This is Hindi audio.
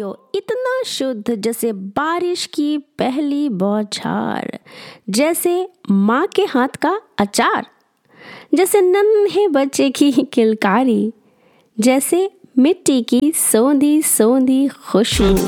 हो, इतना शुद्ध जैसे बारिश की पहली बौछार, जैसे माँ के हाथ का अचार, जैसे नन्हे बच्चे की किलकारी, जैसे मिट्टी की सोंधी सोंधी खुशबू।